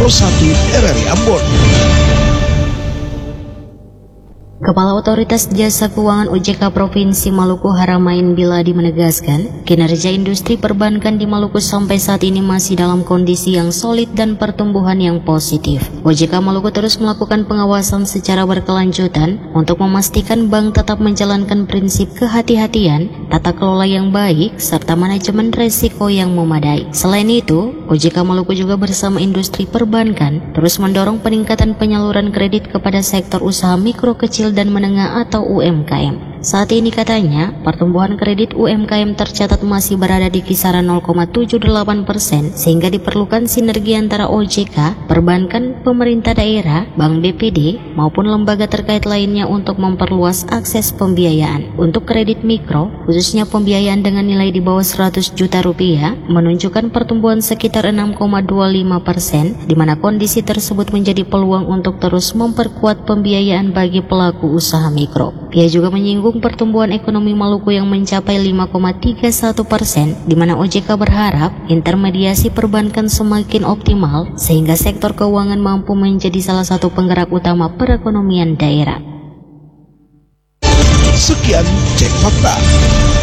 Pro 1 RRI Ambon. Kepala Otoritas Jasa Keuangan OJK Provinsi Maluku Haramain Biladi menegaskan, kinerja industri perbankan di Maluku sampai saat ini masih dalam kondisi yang solid dan pertumbuhan yang positif. OJK Maluku terus melakukan pengawasan secara berkelanjutan untuk memastikan bank tetap menjalankan prinsip kehati-hatian, tata kelola yang baik, serta manajemen resiko yang memadai. Selain itu, OJK Maluku juga bersama industri perbankan terus mendorong peningkatan penyaluran kredit kepada sektor usaha mikro kecil dan menengah atau UMKM. Saat ini katanya, pertumbuhan kredit UMKM tercatat masih berada di kisaran 0,78%, sehingga diperlukan sinergi antara OJK, perbankan, pemerintah daerah, Bank BPD, maupun lembaga terkait lainnya untuk memperluas akses pembiayaan. Untuk kredit mikro, khususnya pembiayaan dengan nilai di bawah 100 juta rupiah, menunjukkan pertumbuhan sekitar 6,25%, di mana kondisi tersebut menjadi peluang untuk terus memperkuat pembiayaan bagi pelaku usaha mikro. Ia juga menyinggung pertumbuhan ekonomi Maluku yang mencapai 5,31%, di mana OJK berharap intermediasi perbankan semakin optimal sehingga sektor keuangan mampu menjadi salah satu penggerak utama perekonomian daerah. Sekian Cek Fakta.